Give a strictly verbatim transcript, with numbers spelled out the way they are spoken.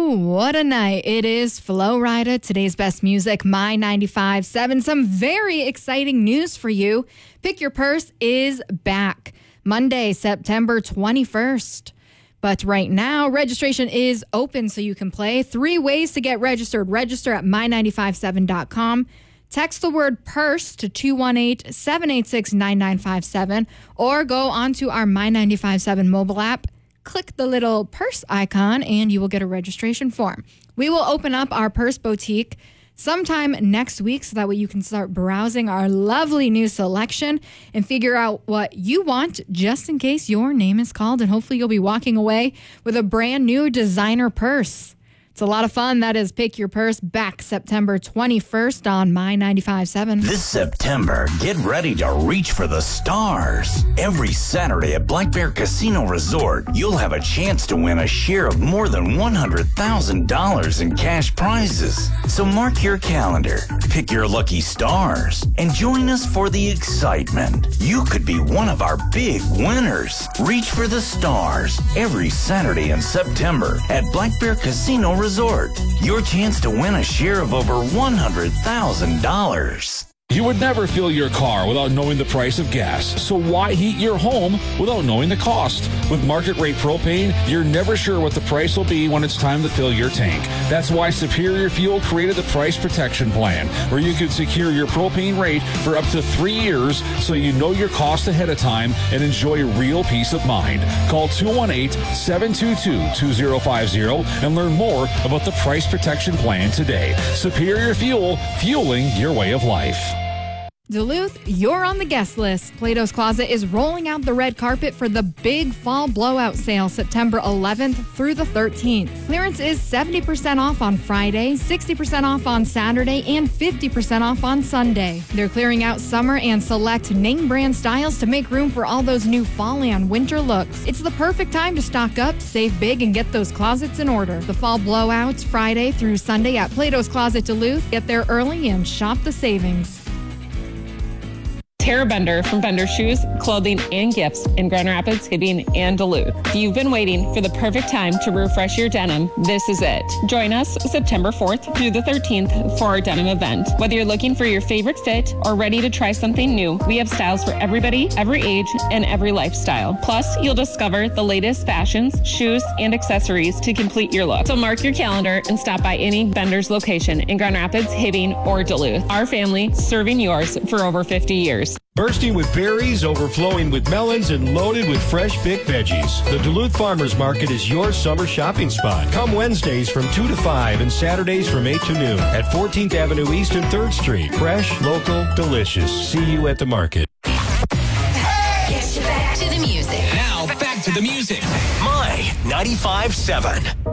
what a night. It is Flo Rida, today's best music, My ninety-five point seven. Some very exciting news for you. Pick Your Purse is back Monday, September twenty-first. But right now, registration is open so you can play. Three ways to get registered. Register at my nine five seven dot com. Text the word purse to two one eight, seven eight six, nine nine five seven or go onto our My ninety-five point seven mobile app. Click the little purse icon and you will get a registration form. We will open up our purse boutique sometime next week so that way you can start browsing our lovely new selection and figure out what you want just in case your name is called. And hopefully you'll be walking away with a brand new designer purse. It's a lot of fun. That is Pick Your Purse, back September twenty-first on My ninety-five point seven. This September, get ready to reach for the stars. Every Saturday at Black Bear Casino Resort, you'll have a chance to win a share of more than one hundred thousand dollars in cash prizes. So mark your calendar, pick your lucky stars, and join us for the excitement. You could be one of our big winners. Reach for the stars every Saturday in September at Black Bear Casino Resort. Your chance to win a share of over one hundred thousand dollars. You would never fill your car without knowing the price of gas. So why heat your home without knowing the cost? With market rate propane, you're never sure what the price will be when it's time to fill your tank. That's why Superior Fuel created the Price Protection Plan, where you can secure your propane rate for up to three years so you know your cost ahead of time and enjoy real peace of mind. Call two one eight, seven two two, two zero five zero and learn more about the Price Protection Plan today. Superior Fuel, fueling your way of life. Duluth, you're on the guest list. Plato's Closet is rolling out the red carpet for the big fall blowout sale September eleventh through the thirteenth. Clearance is seventy percent off on Friday, sixty percent off on Saturday, and fifty percent off on Sunday. They're clearing out summer and select name brand styles to make room for all those new fall and winter looks. It's the perfect time to stock up, save big, and get those closets in order. The fall blowouts Friday through Sunday at Plato's Closet Duluth. Get there early and shop the savings. Tara Bender from Bender Shoes, Clothing, and Gifts in Grand Rapids, Hibbing, and Duluth. If you've been waiting for the perfect time to refresh your denim, this is it. Join us September fourth through the thirteenth for our denim event. Whether you're looking for your favorite fit or ready to try something new, we have styles for everybody, every age, and every lifestyle. Plus, you'll discover the latest fashions, shoes, and accessories to complete your look. So mark your calendar and stop by any Bender's location in Grand Rapids, Hibbing, or Duluth. Our family serving yours for over fifty years. Bursting with berries, overflowing with melons, and loaded with fresh picked veggies. The Duluth Farmers Market is your summer shopping spot. Come Wednesdays from two to five and Saturdays from eight to noon at fourteenth Avenue East and third Street. Fresh, local, delicious. See you at the market. Hey! Get you back to the music. Now, back to the music. My ninety-five point seven.